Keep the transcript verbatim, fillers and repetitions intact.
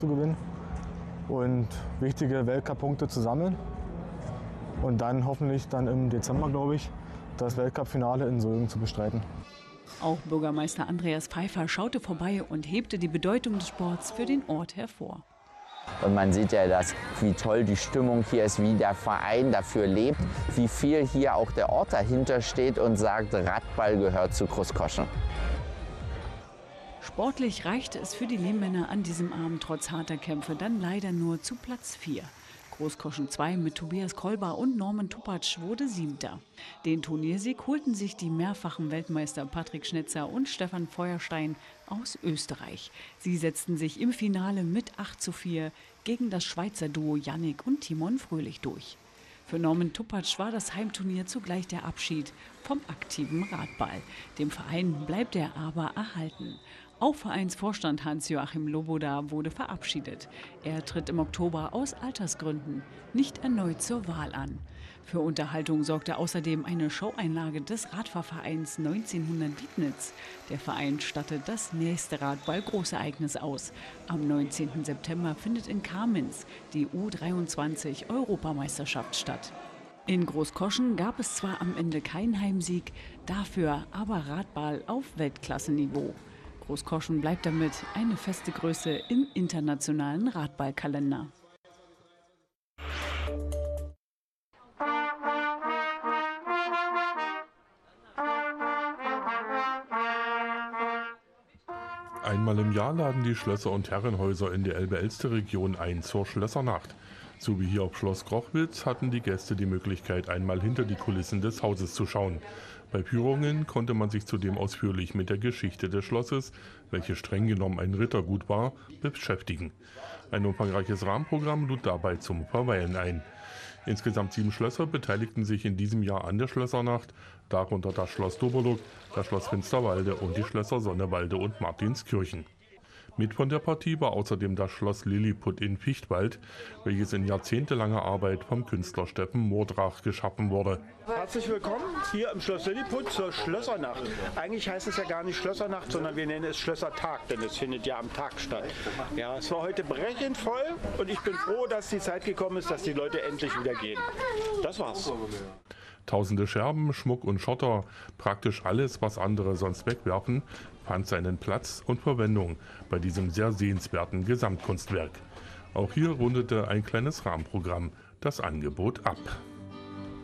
zu gewinnen und wichtige Weltcup-Punkte zu sammeln und dann hoffentlich dann im Dezember, glaube ich, das Weltcup-Finale in Sölden zu bestreiten. Auch Bürgermeister Andreas Pfeiffer schaute vorbei und hebte die Bedeutung des Sports für den Ort hervor. Und man sieht ja, dass, wie toll die Stimmung hier ist, wie der Verein dafür lebt, wie viel hier auch der Ort dahinter steht und sagt, Radball gehört zu Großkoschen. Sportlich reichte es für die Lehmänner an diesem Abend trotz harter Kämpfe dann leider nur zu Platz vier. Großkoschen zwei mit Tobias Kolber und Norman Tupatsch wurde Siebter. Den Turniersieg holten sich die mehrfachen Weltmeister Patrick Schnetzer und Stefan Feuerstein aus Österreich. Sie setzten sich im Finale mit acht zu vier gegen das Schweizer Duo Yannick und Timon Fröhlich durch. Für Norman Tupatsch war das Heimturnier zugleich der Abschied vom aktiven Radball. Dem Verein bleibt er aber erhalten. Auch Vereinsvorstand Hans-Joachim Loboda wurde verabschiedet. Er tritt im Oktober aus Altersgründen nicht erneut zur Wahl an. Für Unterhaltung sorgte außerdem eine Showeinlage des Radfahrvereins neunzehnhundert Diebnitz. Der Verein stattet das nächste Radball-Großereignis aus. Am neunzehnten September findet in Kamenz die U dreiundzwanzig Europameisterschaft statt. In Großkoschen gab es zwar am Ende keinen Heimsieg, dafür aber Radball auf Weltklasseniveau. Großkoschen bleibt damit eine feste Größe im internationalen Radballkalender. Einmal im Jahr laden die Schlösser und Herrenhäuser in der Elbe-Elster-Region ein zur Schlössernacht. So wie hier auf Schloss Grochwitz hatten die Gäste die Möglichkeit, einmal hinter die Kulissen des Hauses zu schauen. Bei Führungen konnte man sich zudem ausführlich mit der Geschichte des Schlosses, welche streng genommen ein Rittergut war, beschäftigen. Ein umfangreiches Rahmenprogramm lud dabei zum Verweilen ein. Insgesamt sieben Schlösser beteiligten sich in diesem Jahr an der Schlössernacht, darunter das Schloss Doberluck, das Schloss Finsterwalde und die Schlösser Sonnewalde und Martinskirchen. Mit von der Partie war außerdem das Schloss Lilliput in Fichtwald, welches in jahrzehntelanger Arbeit vom Künstler Steffen Mordrach geschaffen wurde. Herzlich willkommen hier im Schloss Lilliput zur Schlössernacht. Eigentlich heißt es ja gar nicht Schlössernacht, sondern wir nennen es Schlössertag, denn es findet ja am Tag statt. Ja, es war heute brechend voll und ich bin froh, dass die Zeit gekommen ist, dass die Leute endlich wieder gehen. Das war's. Tausende Scherben, Schmuck und Schotter, praktisch alles, was andere sonst wegwerfen, fand seinen Platz und Verwendung bei diesem sehr sehenswerten Gesamtkunstwerk. Auch hier rundete ein kleines Rahmenprogramm das Angebot ab.